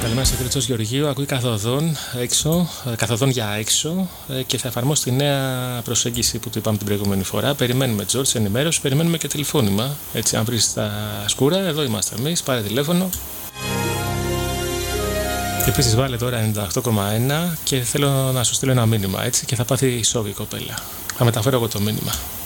Καλημέρα σε Κρίτσος Γεωργίου. Ακούει καθοδόν για έξω και θα εφαρμόσει τη νέα προσέγγιση που του είπαμε την προηγούμενη φορά. Περιμένουμε Τζόρτζ, ενημέρωση, περιμένουμε και τηλεφώνημα. Έτσι, αν βρεις τα σκούρα, εδώ είμαστε εμείς. Πάρε τηλέφωνο. Και επίσης βάλε τώρα 98,1 και θέλω να σου στείλω ένα μήνυμα, έτσι, και θα πάθει σοκ η κοπέλα. Θα μεταφέρω εγώ το μήνυμα.